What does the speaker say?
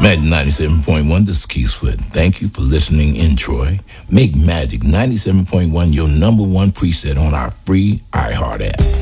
Magic 97.1, this is Keith Sweat. Thank you for listening in, Troy. Make Magic 97.1 your number one preset on our free iHeart app.